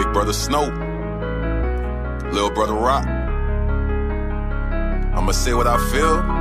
Big brother Snoop, little brother Rock. I'ma say what I feel.